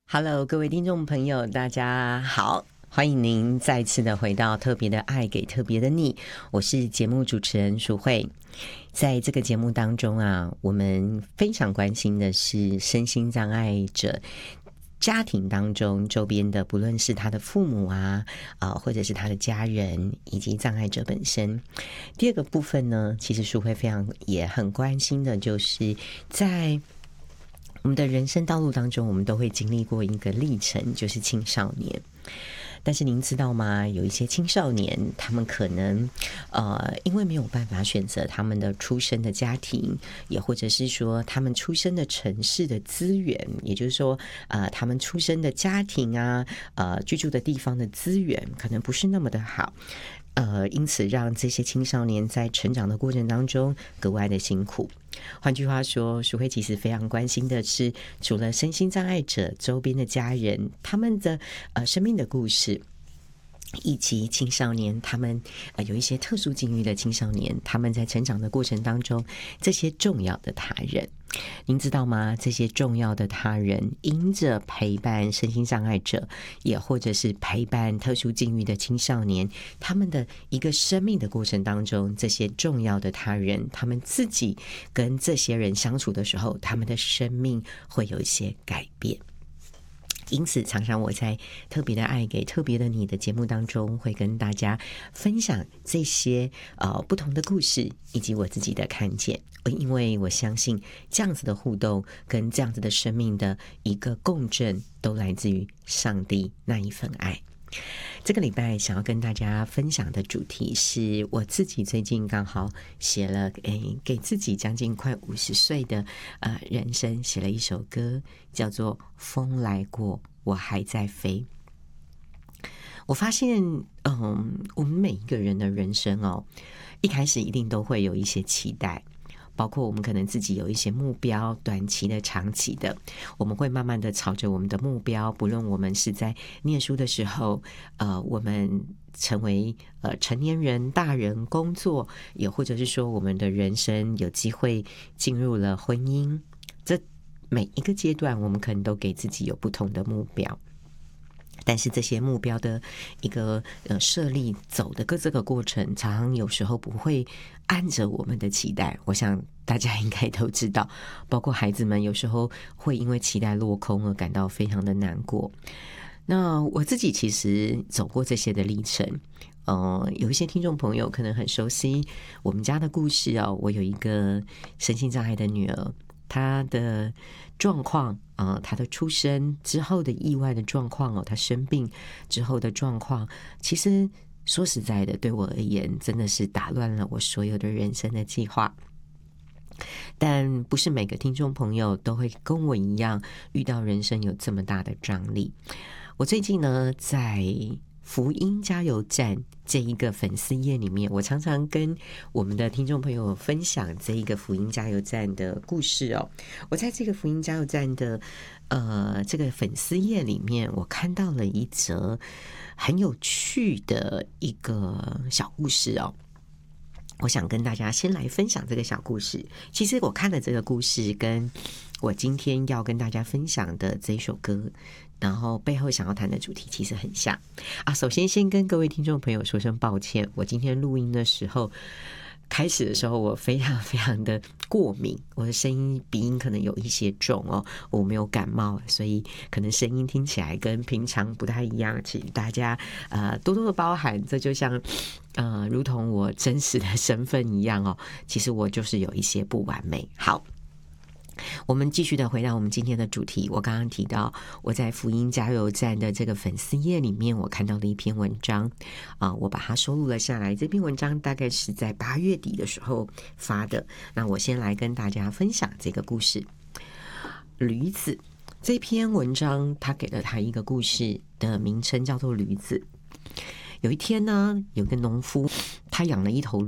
Hello， 各位听众朋友，大家好，欢迎您再次的回到特别的爱给特别的你，我是节目主持人淑慧。在这个节目当中啊，我们非常关心的是身心障碍者家庭当中周边的，不论是他的父母啊，或者是他的家人，以及障碍者本身。第二个部分呢，其实淑慧也很关心的，就是在我们的人生道路当中，我们都会经历过一个历程，就是青少年。但是您知道吗？有一些青少年，他们可能因为没有办法选择他们的出生的家庭，也或者是说他们出生的城市的资源，也就是说他们出生的家庭啊，居住的地方的资源可能不是那么的好。因此让这些青少年在成长的过程当中格外的辛苦。换句话说，淑慧其实非常关心的是，除了身心障碍者周边的家人，他们的生命的故事，以及青少年他们有一些特殊境遇的青少年，他们在成长的过程当中，这些重要的他人，您知道吗？这些重要的他人因着陪伴身心障碍者，也或者是陪伴特殊境遇的青少年，他们的一个生命的过程当中，这些重要的他人，他们自己跟这些人相处的时候，他们的生命会有一些改变。因此常常我在特别的爱给特别的你的节目当中，会跟大家分享这些不同的故事，以及我自己的看见。因为我相信这样子的互动跟这样子的生命的一个共振，都来自于上帝那一份爱。这个礼拜想要跟大家分享的主题是我自己最近刚好写了给自己将近快50岁的人生写了一首歌，叫做《风来过我还在飞》。我发现我们每一个人的人生一开始一定都会有一些期待，包括我们可能自己有一些目标，短期的长期的，我们会慢慢的朝着我们的目标，不论我们是在念书的时候我们成为成年人大人工作，也或者是说我们的人生有机会进入了婚姻，这每一个阶段我们可能都给自己有不同的目标。但是这些目标的一个设立走的这个过程，常常有时候不会按着我们的期待。我想大家应该都知道，包括孩子们有时候会因为期待落空而感到非常的难过。那我自己其实走过这些的历程，有一些听众朋友可能很熟悉我们家的故事我有一个身心障碍的女儿，她的状况她的出生之后的意外的状况她生病之后的状况，其实说实在的，对我而言真的是打乱了我所有的人生的计划。但不是每个听众朋友都会跟我一样遇到人生有这么大的张力。我最近呢，在福音加油站这一个粉丝页里面，我常常跟我们的听众朋友分享这一个福音加油站的故事我在这个福音加油站的这个粉丝页里面，我看到了一则很有趣的一个小故事我想跟大家先来分享这个小故事。其实我看了这个故事跟我今天要跟大家分享的这一首歌，然后背后想要谈的主题其实很像首先跟各位听众朋友说声抱歉，我今天录音的时候开始的时候我非常非常的过敏，我的声音鼻音可能有一些重我没有感冒，所以可能声音听起来跟平常不太一样，请大家多多的包涵。这就像如同我真实的身份一样其实我就是有一些不完美。好，我们继续的回到我们今天的主题。我刚刚提到我在福音加油站的这个粉丝页里面，我看到了一篇文章我把它收录了下来。这篇文章大概是在8月底的时候发的。那我先来跟大家分享这个故事。驴子这篇文章，他给了他一个故事的名称叫做驴子。有一天呢，有个农夫他养了一头